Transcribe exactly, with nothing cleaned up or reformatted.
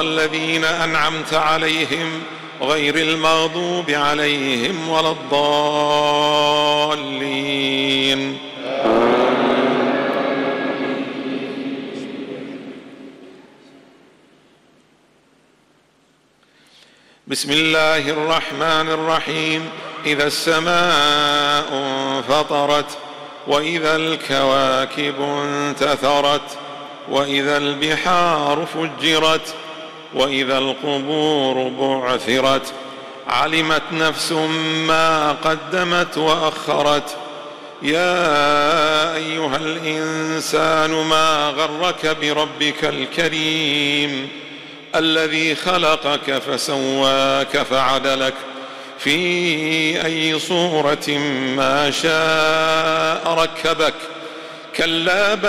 الذين أنعمت عليهم غير المغضوب عليهم ولا الضالين. بسم الله الرحمن الرحيم. إذا السماء انفطرت وإذا الكواكب انتثرت وإذا البحار فجرت وإذا القبور بعثرت علمت نفس ما قدمت وأخرت. يا أيها الإنسان ما غرك بربك الكريم الذي خلقك فسواك فعدلك في أي صورة ما شاء ركبك. كلا بل